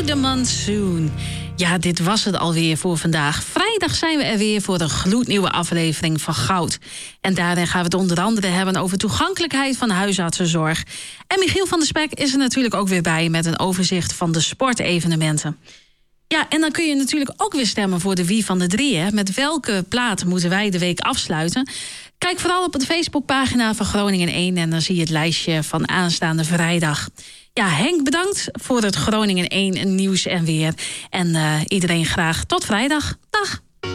the Monsoon. Ja, dit was het alweer voor vandaag. Vrijdag zijn we er weer voor een gloednieuwe aflevering van Goud. En daarin gaan we het onder andere hebben over toegankelijkheid van huisartsenzorg. En Michiel van der Spek is er natuurlijk ook weer bij met een overzicht van de sportevenementen. Ja, en dan kun je natuurlijk ook weer stemmen voor de Wie van de Drie. Hè? Met welke plaat moeten wij de week afsluiten? Kijk vooral op de Facebookpagina van Groningen 1... en dan zie je het lijstje van aanstaande vrijdag. Ja, Henk, bedankt voor het Groningen 1 nieuws en weer. En iedereen graag tot vrijdag. Dag!